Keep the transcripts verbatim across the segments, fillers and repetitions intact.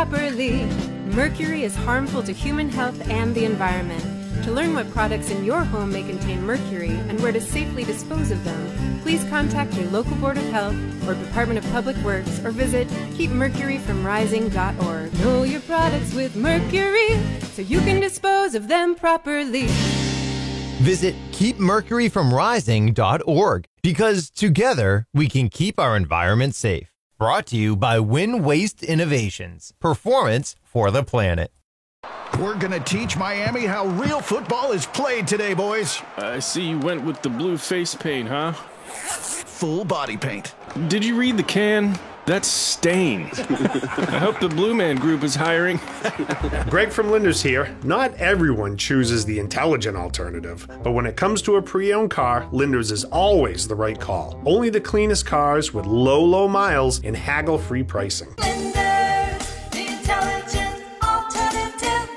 properly. Mercury is harmful to human health and the environment. To learn what products in your home may contain mercury and where to safely dispose of them, please contact your local Board of Health or Department of Public Works or visit keep mercury from rising dot org. Know your products with mercury so you can dispose of them properly. Visit keep mercury from rising dot org because together we can keep our environment safe. Brought to you by Win Waste Innovations. Performance for the planet. We're going to teach Miami how real football is played today, boys. I see you went with the blue face paint, huh? Full body paint. Did you read the can? That's stained. I hope the Blue Man Group is hiring. Greg from Linders here. Not everyone chooses the intelligent alternative, but when it comes to a pre-owned car, Linders is always the right call. Only the cleanest cars with low, low miles and haggle-free pricing. Linders, the intelligent alternative.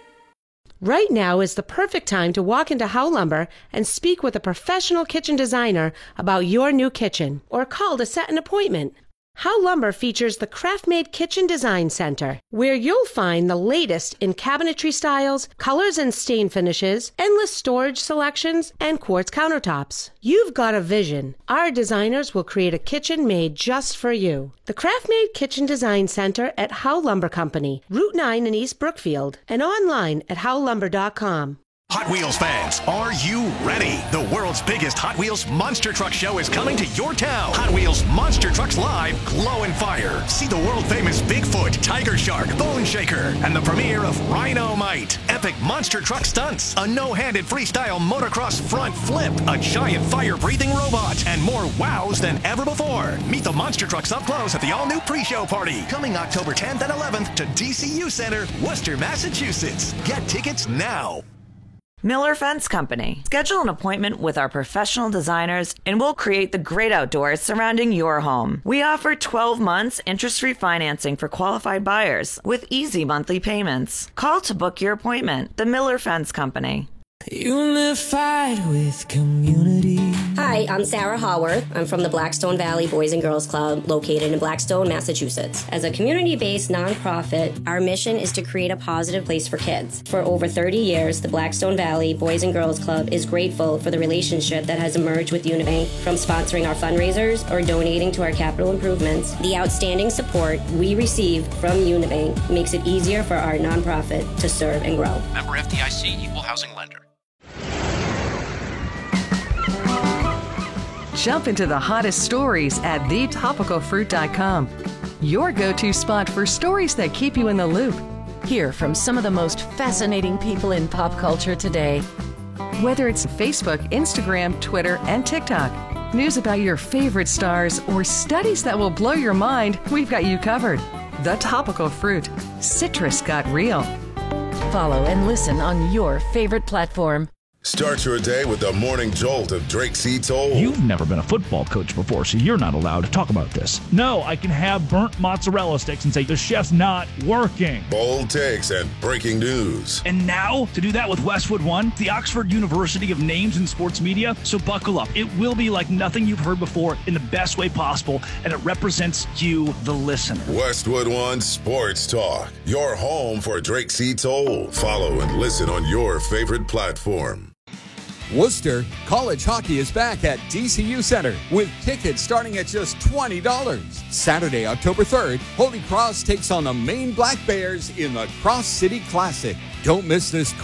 Right now is the perfect time to walk into Howe Lumber and speak with a professional kitchen designer about your new kitchen, or call to set an appointment. Howe Lumber features the Craft-Made Kitchen Design Center, where you'll find the latest in cabinetry styles, colors and stain finishes, endless storage selections, and quartz countertops. You've got a vision. Our designers will create a kitchen made just for you. The Craft-Made Kitchen Design Center at Howe Lumber Company, Route nine in East Brookfield, and online at howe lumber dot com. Hot Wheels fans, are you ready? The world's biggest Hot Wheels Monster Truck Show is coming to your town. Hot Wheels Monster Trucks Live Glow and Fire. See the world-famous Bigfoot, Tiger Shark, Bone Shaker, and the premiere of Rhino-Mite. Epic monster truck stunts, a no-handed freestyle motocross front flip, a giant fire-breathing robot, and more wows than ever before. Meet the monster trucks up close at the all-new pre-show party. Coming October tenth and eleventh to D C U Center, Worcester, Massachusetts. Get tickets now. Miller Fence Company. Schedule an appointment with our professional designers and we'll create the great outdoors surrounding your home. We offer twelve months interest-free financing for qualified buyers with easy monthly payments. Call to book your appointment. The Miller Fence Company. Unified with community. Hi, I'm Sarah Haworth. I'm from the Blackstone Valley Boys and Girls Club located in Blackstone, Massachusetts. As a community-based nonprofit, our mission is to create a positive place for kids. For over thirty years, the Blackstone Valley Boys and Girls Club is grateful for the relationship that has emerged with Unibank, from sponsoring our fundraisers or donating to our capital improvements. The outstanding support we receive from Unibank makes it easier for our nonprofit to serve and grow. Member F D I C, Equal Housing Lender. Jump into the hottest stories at the topical fruit dot com. Your go-to spot for stories that keep you in the loop. Hear from some of the most fascinating people in pop culture today. Whether it's Facebook, Instagram, Twitter, and TikTok, news about your favorite stars, or studies that will blow your mind, we've got you covered. The Topical Fruit. Citrus got real. Follow and listen on your favorite platform. Start your day with the morning jolt of Drake C. Toll. You've never been a football coach before, so you're not allowed to talk about this. No, I can have burnt mozzarella sticks and say the chef's not working. Bold takes and breaking news. And now, to do that with Westwood One, the Oxford University of Names in Sports Media. So buckle up. It will be like nothing you've heard before in the best way possible, and it represents you, the listener. Westwood One Sports Talk, your home for Drake C. Toll. Follow and listen on your favorite platform. Worcester, college hockey is back at D C U Center with tickets starting at just twenty dollars. Saturday, October third, Holy Cross takes on the Maine Black Bears in the Cross City Classic. Don't miss this